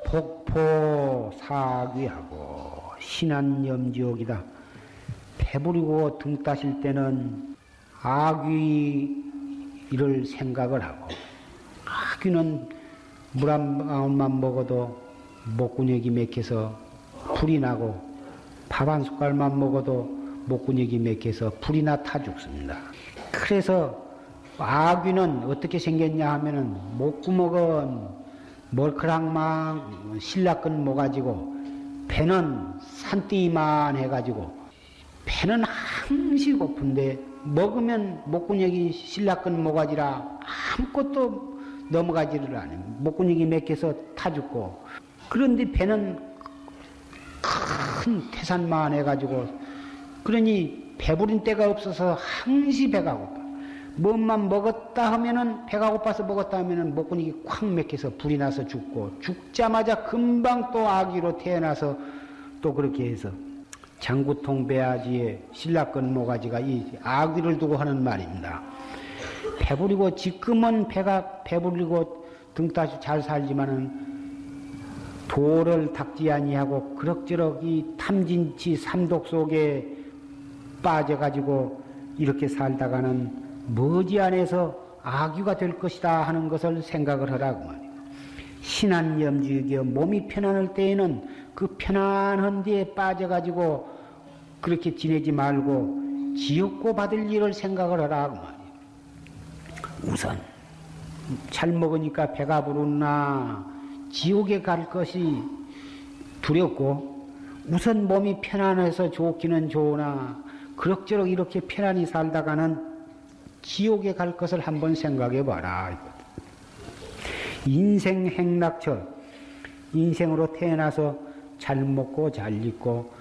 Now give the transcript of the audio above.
독포 사귀하고 신안염지옥이다. 배부리고 등 따실 때는 아귀를 생각을 하고, 아귀는 물 한 방울만 먹어도 목구녕이 맥혀서 불이 나고, 밥 한 숟갈만 먹어도 목구녕이 맥혀서 불이 나 타 죽습니다. 그래서 아귀는 어떻게 생겼냐 하면은 목구멍은 멀크랑망 신라끈 모가지고, 배는 산띠만 해가지고, 배는 항시 고픈데 먹으면 목구녕이 신라끈 모가지라 아무것도 넘어가지를 않아요. 목구녕이 맥혀서 타 죽고, 그런데 배는 큰 태산만 해가지고, 그러니 배부른 때가 없어서 항시 배가 고파. 뭔만 먹었다 하면은, 배가 고파서 먹었다 하면은 목구녕이 콱 맥혀서 불이 나서 죽고, 죽자마자 금방 또 아기로 태어나서 또 그렇게 해서, 장구통 배아지에 신라끈 모가지가 이 아귀를 두고 하는 말입니다. 배부리고, 지금은 배가 배부리고 등따시 잘 살지만은 도를 닦지 아니하고 그럭저럭 이 탐진치 삼독 속에 빠져가지고 이렇게 살다가는 머지않아서 아귀가 될 것이다 하는 것을 생각을 하라고 말이에요. 신안염지옥이여, 몸이 편안할 때에는 그 편안한 데에 빠져가지고 그렇게 지내지 말고 지옥고 받을 일을 생각을 하라고 말이에요. 우선 잘 먹으니까 배가 부르나 지옥에 갈 것이 두렵고, 우선 몸이 편안해서 좋기는 좋으나 그럭저럭 이렇게 편안히 살다가는 지옥에 갈 것을 한번 생각해 봐라. 인생 행락처, 인생으로 태어나서 잘 먹고 잘 입고